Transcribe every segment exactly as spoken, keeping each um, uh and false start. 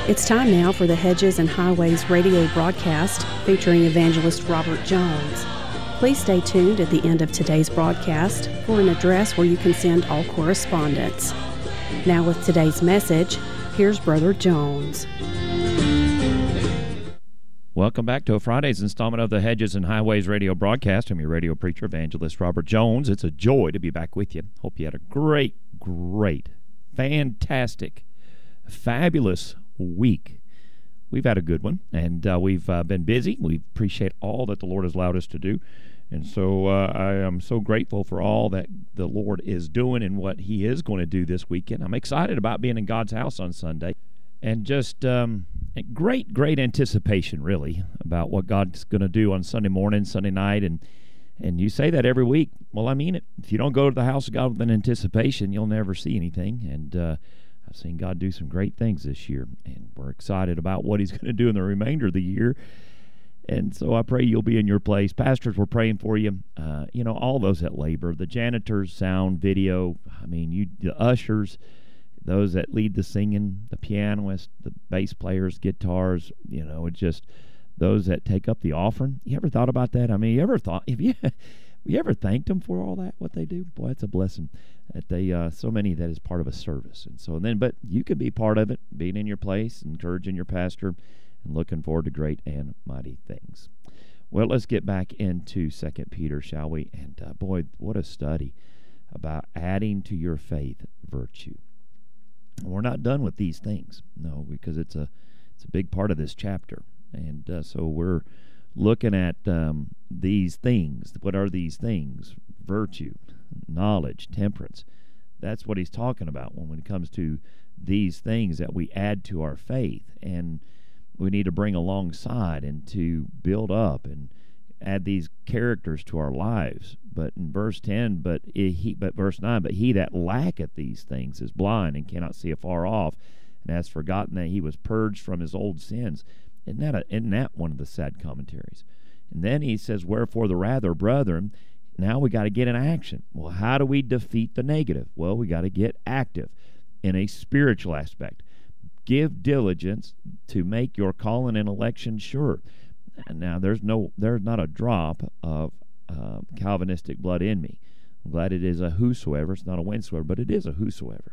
It's time now for the Hedges and Highways radio broadcast featuring evangelist Robert Jones. Please stay tuned at the end of today's broadcast for an address where you can send all correspondence. Now with today's message, here's Brother Jones. Welcome back to a Friday's installment of the Hedges and Highways radio broadcast. I'm your radio preacher, evangelist Robert Jones. It's a joy to be back with you. Hope you had a great, great, fantastic, fabulous week. We've had a good one, and uh, we've uh, been busy. We appreciate all that the Lord has allowed us to do, and so uh, I am so grateful for all that the Lord is doing and what He is going to do this weekend. I'm excited about being in God's house on Sunday, and just um, great, great anticipation, really, about what God's going to do on Sunday morning, Sunday night, and and you say that every week. Well, I mean it. If you don't go to the house of God with an anticipation, you'll never see anything, and uh, I've seen God do some great things this year, and we're excited about what He's going to do in the remainder of the year. And so I pray you'll be in your place. Pastors, we're praying for you. Uh, you know, all those that labor, the janitors, sound, video, I mean, you, the ushers, those that lead the singing, the pianists, the bass players, guitars, you know, it's just those that take up the offering. You ever thought about that? I mean, you ever thought, if you, you ever thanked them for all that, what they do? Boy, it's a blessing that they, uh, so many that is part of a service. And so then, but you could be part of it, being in your place, encouraging your pastor, and looking forward to great and mighty things. Well, let's get back into Second Peter, shall we? And uh, boy, what a study about adding to your faith virtue. And we're not done with these things, no, because it's a it's a big part of this chapter. And uh, so we're looking at um, these things. What are these things? Virtue, knowledge, temperance. That's what he's talking about when it comes to these things that we add to our faith, and we need to bring alongside and to build up and add these characters to our lives. But in verse ten, but he, but verse nine, but he that lacketh these things is blind and cannot see afar off, and has forgotten that he was purged from his old sins. Isn't that, a, isn't that one of the sad commentaries? And then he says, wherefore the rather, brethren, now we got to get in action. Well, how do we defeat the negative? Well, we got to get active in a spiritual aspect. Give diligence to make your calling and election sure. And now, there's no, there's not a drop of uh, Calvinistic blood in me. I'm glad it is a whosoever. It's not a whensoever, but it is a whosoever.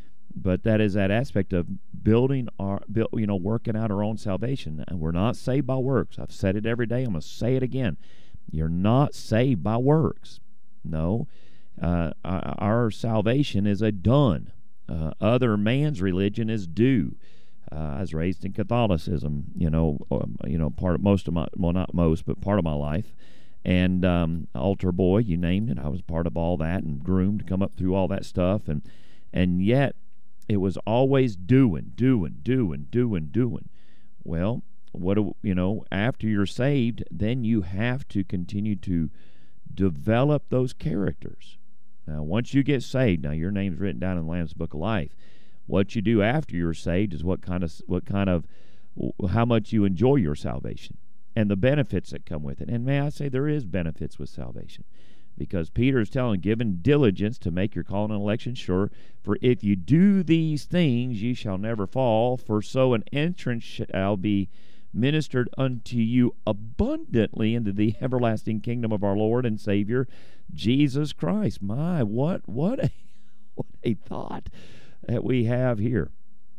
But that is that aspect of building our, build, you know, working out our own salvation. And we're not saved by works. I've said it every day. I'm going to say it again. You're not saved by works. No, uh, our salvation is a done. Uh, other man's religion is due. Uh, I was raised in Catholicism, you know, um, you know, part of most of my, well, not most, but part of my life. And um, altar boy, you named it. I was part of all that and groomed to come up through all that stuff. And and yet, it was always doing, doing, doing, doing, doing. Well, what do, you know, after you're saved, then you have to continue to develop those characters. Now, once you get saved, now your name's written down in the Lamb's Book of Life. What you do after you're saved is what kind of, what kind of, how much you enjoy your salvation and the benefits that come with it. And may I say, there is benefits with salvation, because Peter is telling, given diligence to make your calling and election sure. For if you do these things, ye shall never fall. For so an entrance shall be ministered unto you abundantly into the everlasting kingdom of our Lord and Savior, Jesus Christ. My, what, what a, what a thought that we have here.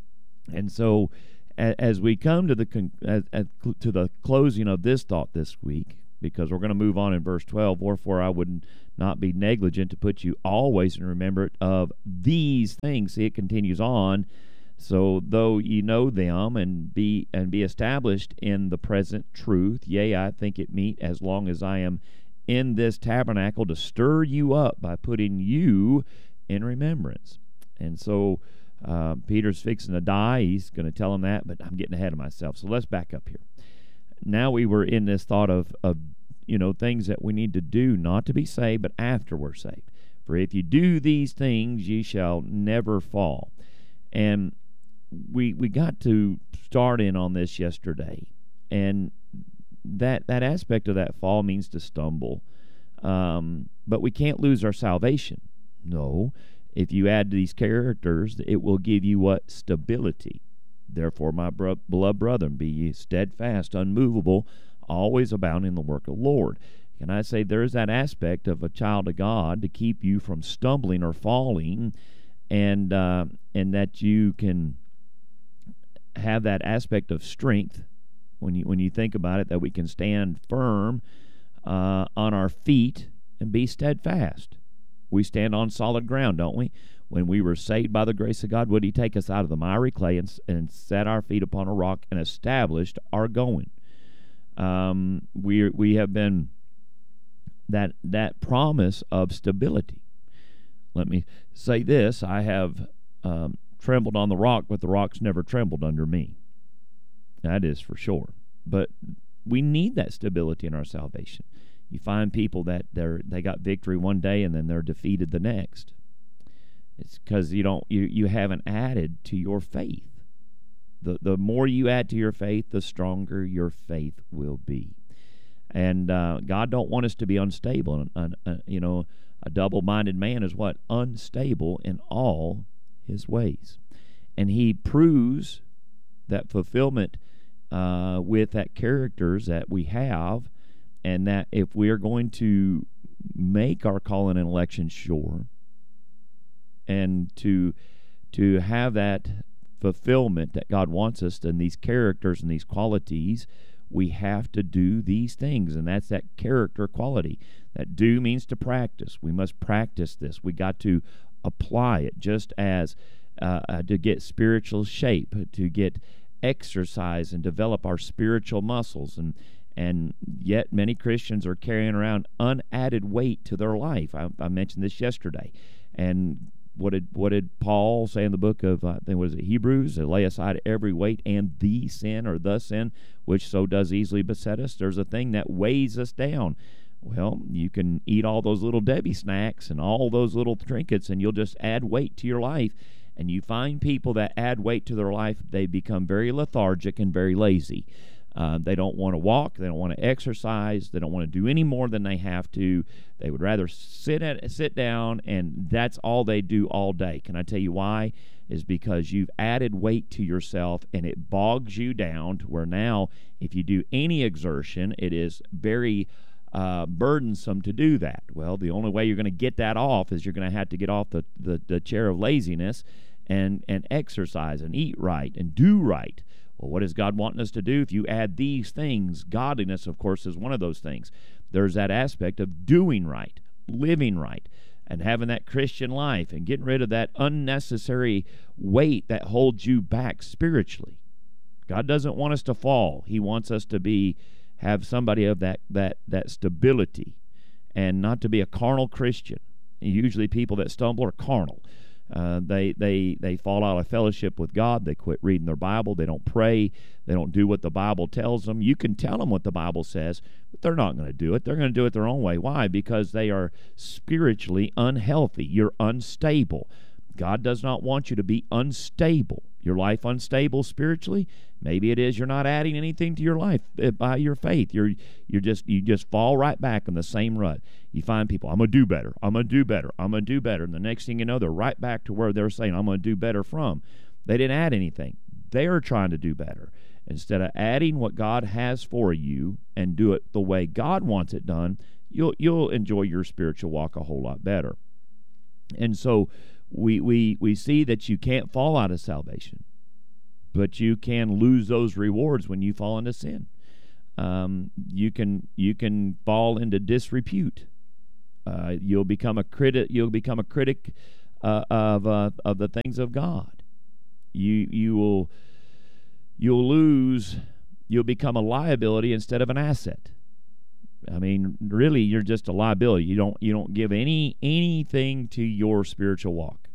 And so, as, as we come to the con, as, as, to the closing of this thought this week, because we're going to move on in verse twelve, wherefore I would not be negligent to put you always in remembrance of these things. See, it continues on. So though ye know them, and be and be established in the present truth, yea, I think it meet, as long as I am in this tabernacle, to stir you up by putting you in remembrance. And so uh, Peter's fixing to die. He's going to tell him that, but I'm getting ahead of myself. So let's back up here. Now we were in this thought of, of, you know, things that we need to do, not to be saved, but after we're saved. For if you do these things, ye shall never fall. And we we got to start in on this yesterday. And that that aspect of that fall means to stumble. Um, but we can't lose our salvation. No. If you add these characters, it will give you what? Stability. Therefore, my bro- beloved brethren, be ye steadfast, unmovable, always abounding in the work of the Lord. Can I say there is that aspect of a child of God to keep you from stumbling or falling, and uh, and that you can have that aspect of strength when you when you think about it, that we can stand firm uh, on our feet and be steadfast. We stand on solid ground, don't we? When we were saved by the grace of God, would He take us out of the miry clay and, and set our feet upon a rock and established our going? Um, we we have been that that promise of stability. Let me say this: I have um, trembled on the rock, but the rock's never trembled under me. That is for sure. But we need that stability in our salvation. You find people that they're they got victory one day and then they're defeated the next. It's because you don't you, you haven't added to your faith. The the more you add to your faith, the stronger your faith will be. And uh, God don't want us to be unstable. And, and, uh, you know, a double-minded man is what? Unstable in all his ways. And He proves that fulfillment uh, with that characters that we have, and that if we are going to make our calling and election sure, and to to have that fulfillment that God wants us in these characters and these qualities, we have to do these things, and that's that character quality. That do means to practice. We must practice this. We got to apply it, just as uh, uh, to get spiritual shape, to get exercise and develop our spiritual muscles, and and yet many Christians are carrying around unadded weight to their life. I, I mentioned this yesterday, and What did what did Paul say in the book of uh, I think what is it Hebrews? Lay aside every weight and the sin or the sin which so does easily beset us. There's a thing that weighs us down. Well, you can eat all those little Debbie snacks and all those little trinkets, and you'll just add weight to your life. And you find people that add weight to their life, they become very lethargic and very lazy. Uh, they don't want to walk. They don't want to exercise. They don't want to do any more than they have to. They would rather sit at sit down, and that's all they do all day. Can I tell you why? Is because you've added weight to yourself, and it bogs you down to where now, if you do any exertion, it is very uh, burdensome to do that. Well, the only way you're going to get that off is you're going to have to get off the, the, the chair of laziness and, and exercise and eat right and do right. Well, what is God wanting us to do? If you add these things, godliness, of course, is one of those things. There's that aspect of doing right, living right, and having that Christian life and getting rid of that unnecessary weight that holds you back spiritually. God doesn't want us to fall. He wants us to be have somebody of that that that stability, and not to be a carnal Christian. Usually people that stumble are carnal. Uh, they they they fall out of fellowship with God. They quit reading their Bible. They don't pray. They don't do what the Bible tells them. You can tell them what the Bible says, but they're not going to do it. They're going to do it their own way. Why? Because they are spiritually unhealthy. You're unstable. God does not want you to be unstable. Your life unstable spiritually? Maybe it is you're not adding anything to your life by your faith. You're you're just you just fall right back in the same rut. You find people, I'm going to do better. I'm going to do better. I'm going to do better. And the next thing you know, they're right back to where they're saying, I'm going to do better from. They didn't add anything. They're trying to do better. Instead of adding what God has for you and do it the way God wants it done, you'll you'll enjoy your spiritual walk a whole lot better. And so we we we see that you can't fall out of salvation, but you can lose those rewards when you fall into sin. Um, you can you can fall into disrepute. Uh, you'll become a critic. You'll become a critic uh, of uh, of the things of God. You you will you'll lose. You'll become a liability instead of an asset. I mean, really, you're just a liability. You don't you don't give any anything to your spiritual walk.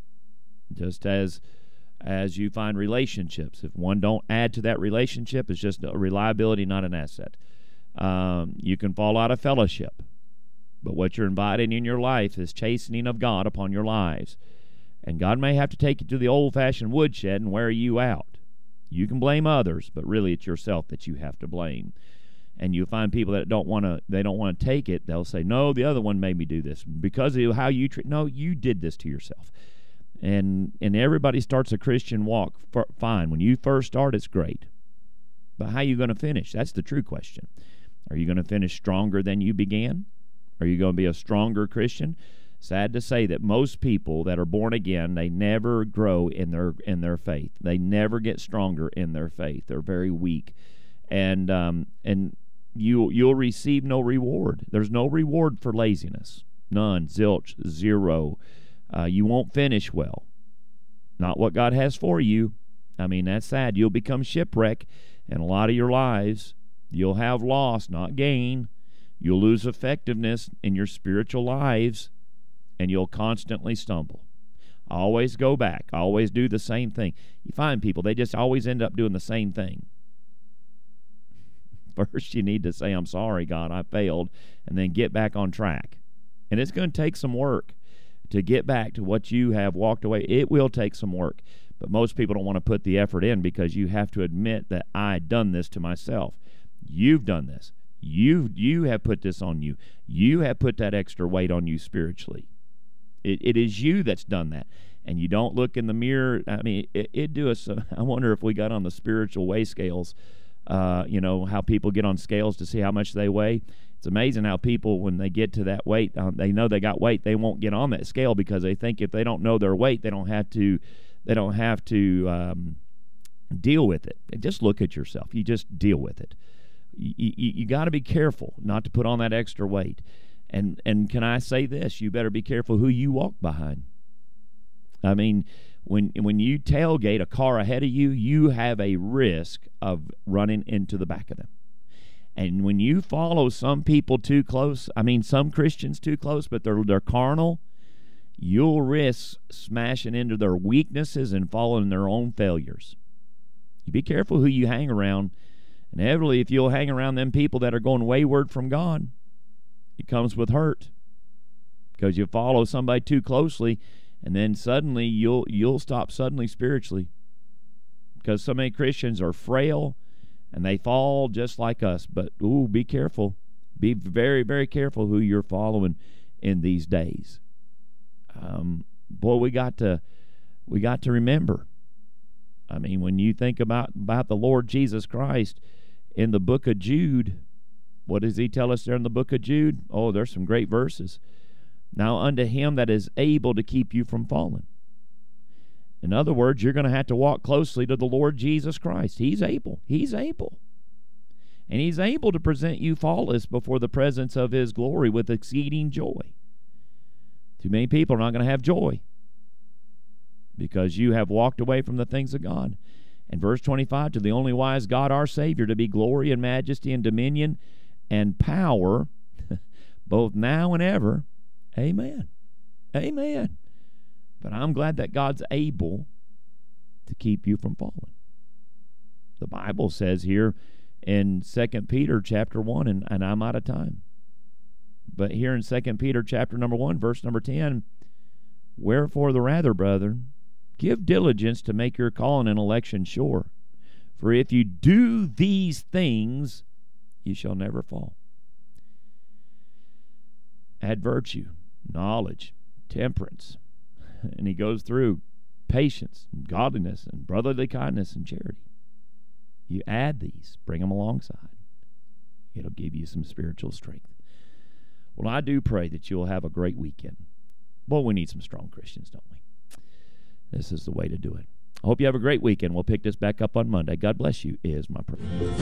Just as as you find relationships, if one don't add to that relationship, it's just a reliability, not an asset. Um, you can fall out of fellowship, but what you're inviting in your life is chastening of God upon your lives, and God may have to take you to the old-fashioned woodshed and wear you out. You can blame others, but really it's yourself that you have to blame. And you find people that don't want to, they don't want to take it. They'll say, no, the other one made me do this. Because of how you treat, no, you did this to yourself. And and everybody starts a Christian walk f- fine. When you first start, it's great. But how are you going to finish? That's the true question. Are you going to finish stronger than you began? Are you going to be a stronger Christian? Sad to say that most people that are born again, they never grow in their in their faith. They never get stronger in their faith. They're very weak, and um, and you you'll receive no reward. There's no reward for laziness. None. Zilch. Zero. Uh, you won't finish well. Not what God has for you. I mean, that's sad. You'll become shipwreck in a lot of your lives. You'll have loss, not gain. You'll lose effectiveness in your spiritual lives, and you'll constantly stumble. Always go back. Always do the same thing. You find people, they just always end up doing the same thing. First, you need to say, I'm sorry, God, I failed, and then get back on track. And it's going to take some work to get back to what you have walked away. It will take some work. But most people don't want to put the effort in because you have to admit that I done this to myself. You've done this. You you have put this on you. You have put that extra weight on you spiritually. It it is you that's done that. And you don't look in the mirror. I mean, it, it do us. Uh, I wonder if we got on the spiritual weigh scales. Uh, you know, how people get on scales to see how much they weigh. It's amazing how people, when they get to that weight, um, they know they got weight. They won't get on that scale because they think if they don't know their weight, they don't have to. They don't have to um, deal with it. And just look at yourself. You just deal with it. You, you, you got to be careful not to put on that extra weight. And and can I say this? You better be careful who you walk behind. I mean, when when you tailgate a car ahead of you, you have a risk of running into the back of them. And when you follow some people too close, I mean, some Christians too close, but they're they're carnal, you'll risk smashing into their weaknesses and following their own failures. You be careful who you hang around. And inevitably, if you'll hang around them people that are going wayward from God, it comes with hurt. Because you follow somebody too closely, and then suddenly you'll you'll stop suddenly spiritually. Because so many Christians are frail, and they fall just like us. But, ooh, be careful. Be very, very careful who you're following in these days. Um, boy, we got to we got to remember. I mean, when you think about, about the Lord Jesus Christ in the book of Jude, what does he tell us there in the book of Jude? Oh, there's some great verses. Now unto him that is able to keep you from falling. In other words, you're going to have to walk closely to the Lord Jesus Christ. He's able. He's able. And he's able to present you faultless before the presence of his glory with exceeding joy. Too many people are not going to have joy because you have walked away from the things of God. And verse twenty-five, to the only wise God our Savior, to be glory and majesty and dominion and power, both now and ever. Amen. Amen. But I'm glad that God's able to keep you from falling. The Bible says here in Second Peter chapter one, and, and I'm out of time. But here in Second Peter chapter number one, verse number ten, wherefore the rather, brethren, give diligence to make your calling and election sure. For if you do these things, you shall never fall. Add virtue, knowledge, temperance. And he goes through patience, and godliness, and brotherly kindness, and charity. You add these, bring them alongside. It'll give you some spiritual strength. Well, I do pray that you'll have a great weekend. Well, we need some strong Christians, don't we? This is the way to do it. I hope you have a great weekend. We'll pick this back up on Monday. God bless you is my prayer.